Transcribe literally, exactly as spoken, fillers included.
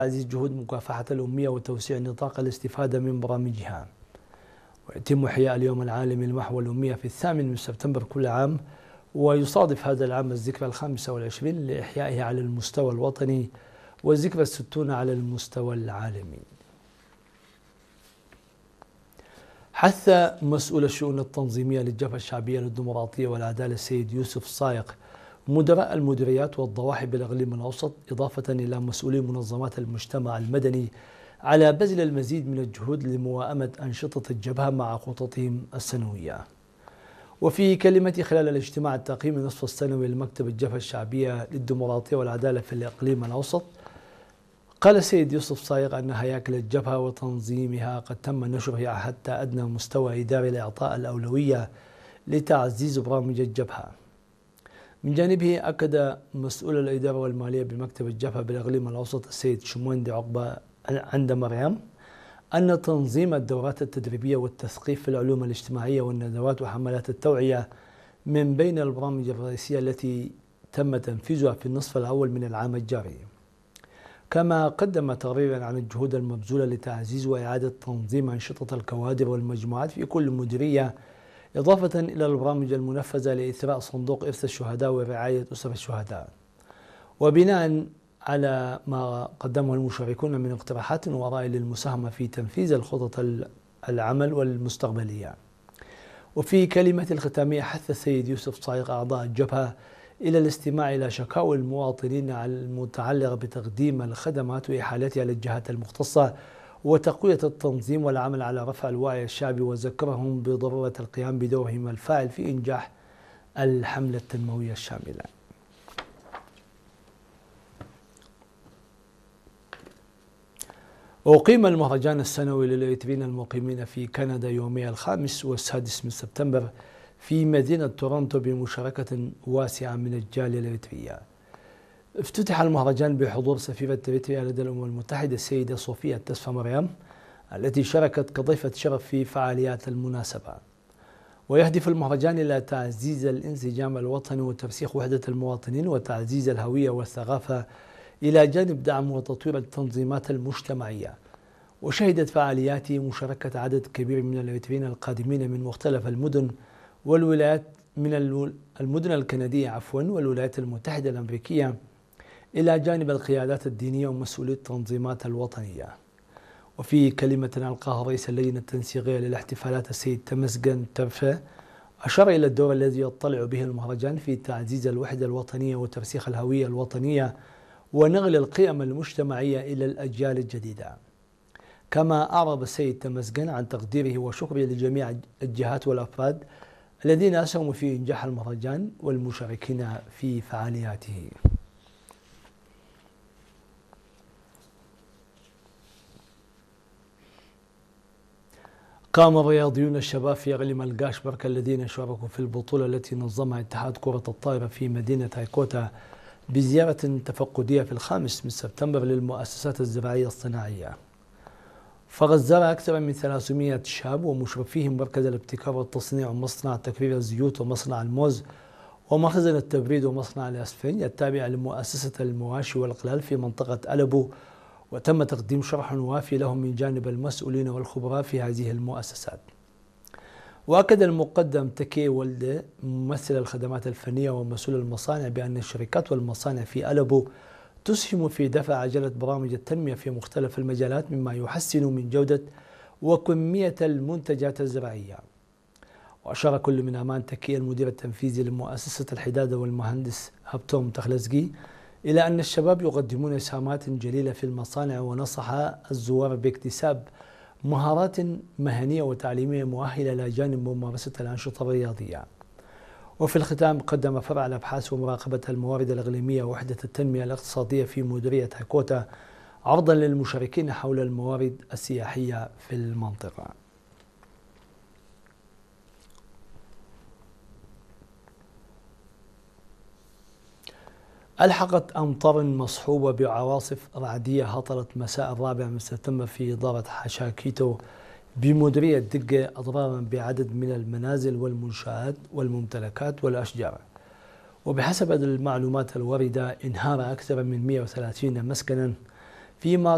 تعزيز جهود مكافحة الأمية وتوسيع نطاق الاستفادة من برامجها. ويتم إحياء اليوم العالمي لمحو الأمية في الثامن من سبتمبر كل عام، ويصادف هذا العام الذكرى الخامسة والعشرين لإحيائه على المستوى الوطني والذكرى الستون على المستوى العالمي. حث مسؤول الشؤون التنظيمية للجبهة الشعبية للديمقراطية والعدالة السيد يوسف صايغ مدراء المديريات والضواحي بالإقليم الأوسط إضافة إلى مسؤولي منظمات المجتمع المدني على بذل المزيد من الجهود لمواءمة أنشطة الجبهة مع خططهم السنوية. وفي كلمة خلال الاجتماع التقييمي النصف السنوي لمكتب الجبهة الشعبية للديمقراطية والعدالة في الإقليم الأوسط، قال السيد يوسف صايغ أن هياكل الجبهة وتنظيمها قد تم نشرها حتى أدنى مستوى إداري لإعطاء الأولوية لتعزيز برامج الجبهة. من جانبه أكد مسؤول الإدارة والمالية بمكتب الجبهة بالإقليم الأوسط السيد شموندي عقبة عند مريم أن تنظيم الدورات التدريبية والتثقيف في العلوم الاجتماعية والندوات وحملات التوعية من بين البرامج الرئيسية التي تم تنفيذها في النصف الأول من العام الجاري. كما قدم تقريرا عن الجهود المبذولة لتعزيز وإعادة تنظيم أنشطة الكوادر والمجموعات في كل مديرية، إضافة إلى البرامج المنفذة لإثراء صندوق إرث الشهداء ورعاية أسر الشهداء. وبناء على ما قدمه المشاركون من اقتراحات ورأي للمساهمة في تنفيذ الخطط العمل والمستقبلية. وفي كلمة الختامية حث السيد يوسف صايغ أعضاء الجبهة إلى الاستماع إلى شكاوى المواطنين المتعلقة بتقديم الخدمات وإحالتها للجهات المختصة وتقوية التنظيم والعمل على رفع الوعي الشعبي، وذكرهم بضرورة القيام بدورهم الفاعل في إنجاح الحملة التنموية الشاملة. أقيم المهرجان السنوي للإريتريين المقيمين في كندا يومي الخامس والسادس من سبتمبر في مدينة تورونتو بمشاركة واسعة من الجالية الإريترية. افتتح المهرجان بحضور سفيرة إريتريا لدى الأمم المتحدة السيدة صوفيا تسفى مريم، التي شاركت كضيفة شرف في فعاليات المناسبة. ويهدف المهرجان إلى تعزيز الانسجام الوطني وترسيخ وحدة المواطنين وتعزيز الهوية والثقافة، إلى جانب دعم وتطوير التنظيمات المجتمعية. وشهدت فعالياته مشاركة عدد كبير من الإريتريين القادمين من مختلف المدن والولايات من المدن الكندية عفوا والولايات المتحدة الأمريكية، إلى جانب القيادات الدينية ومسؤولي التنظيمات الوطنية. وفي كلمة ألقاها رئيس اللجنة التنسيقية للاحتفالات السيد تمسجن ترفة، أشار إلى الدور الذي يطلع به المهرجان في تعزيز الوحدة الوطنية وترسيخ الهوية الوطنية ونقل القيم المجتمعية إلى الأجيال الجديدة. كما أعرب السيد تمسجن عن تقديره وشكره لجميع الجهات والأفراد الذين أسهموا في إنجاح المهرجان والمشاركين في فعالياته. قام الرياضيون الشباب في إقليم القاشبرك الذين شاركوا في البطولة التي نظمها اتحاد كرة الطائرة في مدينة هايكوتا بزيارة تفقدية في الخامس من سبتمبر للمؤسسات الزراعية الصناعية. فقد زار أكثر من ثلاثمئة شاب ومشرفيهم مركز الابتكار والتصنيع ومصنع تكرير الزيوت ومصنع الموز ومخزن التبريد ومصنع الأسفنج التابع لمؤسسة المواشي والإقلال في منطقة ألبو، وتم تقديم شرح وافي لهم من جانب المسؤولين والخبراء في هذه المؤسسات. وأكد المقدم تكي ولده ممثل الخدمات الفنية ومسؤول المصانع بأن الشركات والمصانع في ألبو تسهم في دفع عجلة برامج التنمية في مختلف المجالات، مما يحسن من جودة وكمية المنتجات الزراعية. وأشار كل من أمان تكي المدير التنفيذي لمؤسسة الحدادة والمهندس هبتوم تخلزقي إلى أن الشباب يقدمون إسهامات جليلة في المصانع، ونصح الزوار باكتساب مهارات مهنية وتعليمية مؤهلة إلى جانب ممارسة الأنشطة الرياضية. وفي الختام قدم فرع الأبحاث ومراقبة الموارد الإقليمية وحدة التنمية الاقتصادية في مديرية هايكوتا عرضا للمشاركين حول الموارد السياحية في المنطقة. ألحقت أمطار مصحوبة بعواصف رعدية هطلت مساء الرابع من سبتمبر في إدارة حشاكيتو بمديرية دقة أضرارا بعدد من المنازل والمنشآت والممتلكات والأشجار. وبحسب المعلومات الواردة انهار أكثر من مئة وثلاثين مسكنا، فيما